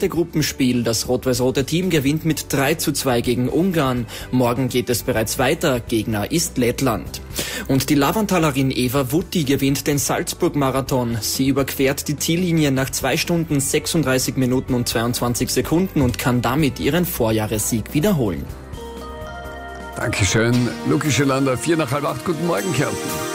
vierte Gruppenspiel. Das rot-weiß-rote Team gewinnt mit 3:2 gegen Ungarn. Morgen geht es bereits weiter. Gegner ist Lettland. Und die Lavantalerin Eva Wutti gewinnt den Salzburg-Marathon. Sie überquert die Ziellinie nach 2 Stunden, 36 Minuten und 22 Sekunden und kann damit ihren Vorjahressieg wiederholen. Dankeschön, Luki Schelander, 7:45. Guten Morgen, Kärnten.